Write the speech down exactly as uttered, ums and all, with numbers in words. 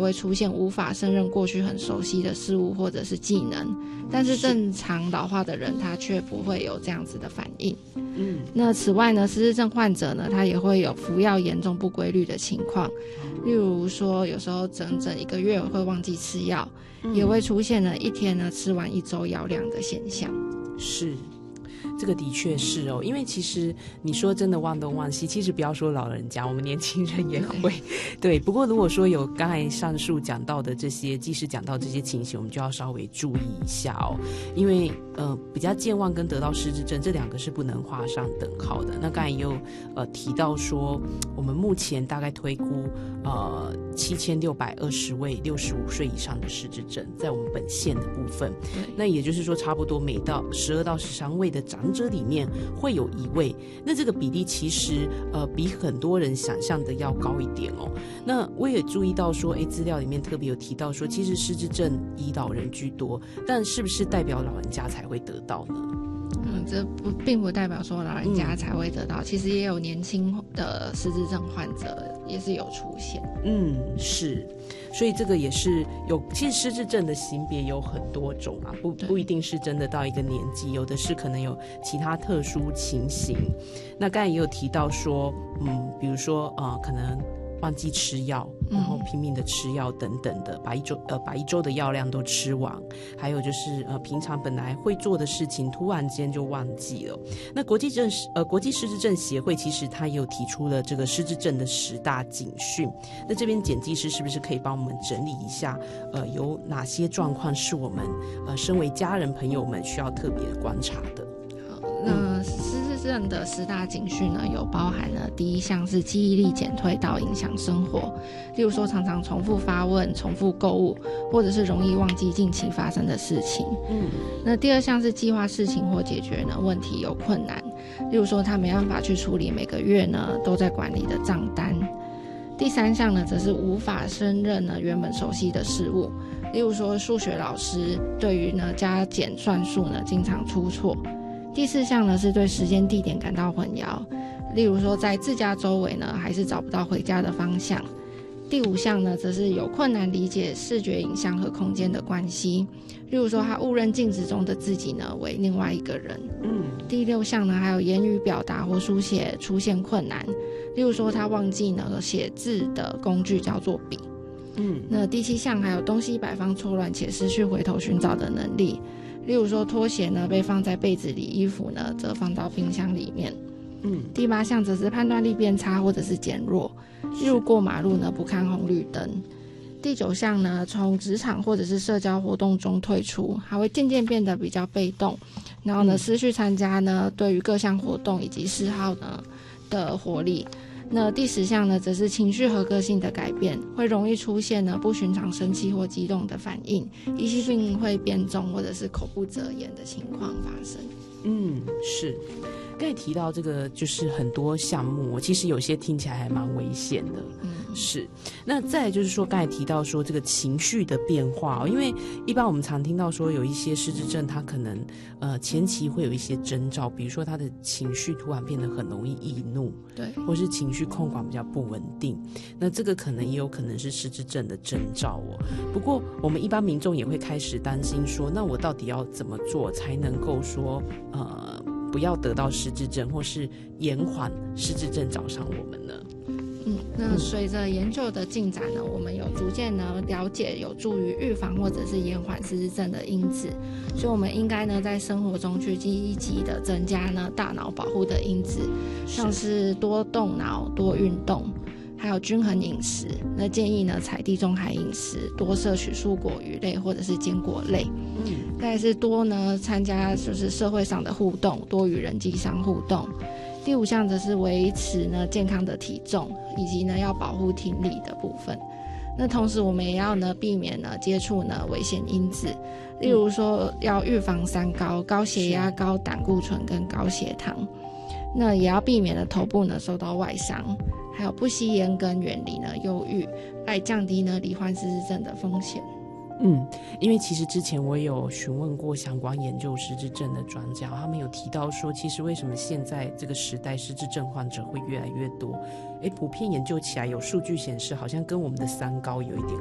会出现无法胜任过去很熟悉的事物或者是技能，但是正常老化的人他却不会有这样子的反应。嗯，那此外呢，失智症患者呢，他也会有服药严重不规律的情况，例如说有时候整整一个月会忘记吃药，嗯、也会出现了一天呢吃完一周药量的现象。 是。这个的确是哦，因为其实你说真的忘东忘西，其实不要说老人家，我们年轻人也会。对，不过如果说有刚才上述讲到的这些，即使讲到这些情形，我们就要稍微注意一下哦，因为呃，比较健忘跟得到失智症这两个是不能画上等号的。那刚才也有呃提到说，我们目前大概推估呃七千六百二十位六十五岁以上的失智症，在我们本县的部分，那也就是说，差不多每到十二到十三位的长者里面会有一位，那这个比例其实呃比很多人想象的要高一点哦。那我也注意到说，哎，资料里面特别有提到说，其实失智症以老人居多，但是不是代表老人家才会得到呢？ 嗯，这不并不代表说老人家才会得到，嗯、其实也有年轻的失智症患者也是有出现。 嗯，是，所以这个也是有，其实失智症的型别有很多种啊，不不一定是真的到一个年纪，有的是可能有其他特殊情形。那刚才也有提到说，嗯，比如说呃，可能忘记吃药，然后拼命的吃药等等的，把一周呃把一周的药量都吃完，还有就是呃平常本来会做的事情，突然间就忘记了。那国际症呃国际失智症协会其实它也有提出了这个失智症的十大警讯。那这边简技师是不是可以帮我们整理一下，呃有哪些状况是我们呃身为家人朋友们需要特别观察的？ 那失智症的十大警讯呢，有包含了第一项是记忆力减退到影响生活，例如说常常重复发问、重复购物，或者是容易忘记近期发生的事情。嗯，那第二项是计划事情或解决呢问题有困难，例如说他没办法去处理每个月呢都在管理的账单。第三项呢，则是无法胜任呢原本熟悉的事物，例如说数学老师对于呢加减算术呢经常出错。第四项呢，是对时间地点感到混淆，例如说在自家周围呢，还是找不到回家的方向。第五项呢，则是有困难理解视觉影像和空间的关系，例如说他误认镜子中的自己呢为另外一个人。嗯。第六项呢，还有言语表达或书写出现困难，例如说他忘记呢写字的工具叫做笔。嗯。那第七项还有东西摆放错乱且失去回头寻找的能力。例如说拖鞋呢被放在被子里，衣服呢则放到冰箱里面。嗯，第八项则是判断力变差或者是减弱，例如过马路呢不看红绿灯。第九项呢，从职场或者是社交活动中退出，还会渐渐变得比较被动，然后呢失去参加呢对于各项活动以及嗜好呢的活力。那第十项呢，则是情绪和个性的改变，会容易出现呢不寻常生气或激动的反应，疑心病会变重或者是口不择言的情况发生。 嗯，是。刚才提到这个就是很多项目，其实有些听起来还蛮危险的。嗯，是。那再来就是说，刚才提到说这个情绪的变化、哦，因为一般我们常听到说有一些失智症，他可能呃前期会有一些征兆，比如说他的情绪突然变得很容易易怒， 对， 或是情绪控管比较不稳定，那这个可能也有可能是失智症的征兆哦。不过我们一般民众也会开始担心说，那我到底要怎么做才能够说呃不要得到失智症，或是延缓失智症找上我们呢？ 嗯，那随着研究的进展呢，我们有逐渐呢了解有助于预防或者是延缓失智症的因子，所以我们应该呢在生活中去积极的增加呢大脑保护的因子，像是多动脑、多运动，还有均衡饮食。那建议呢采地中海饮食，多摄取蔬果、鱼类或者是坚果类。嗯，再来是多呢参加就是社会上的互动，多与人际上互动。第五项则是维持呢健康的体重，以及呢要保护听力的部分。那同时我们也要呢避免呢接触呢危险因子，例如说要预防三高：高血压、高胆固醇跟高血糖。那也要避免呢头部呢受到外伤，还有不吸烟跟远离呢忧郁，来降低呢罹患失智症的风险。 嗯，因为其实之前我有询问过相关研究失智症的专家，他们有提到说，其实为什么现在这个时代失智症患者会越来越多？诶，普遍研究起来有数据显示，好像跟我们的三高有一点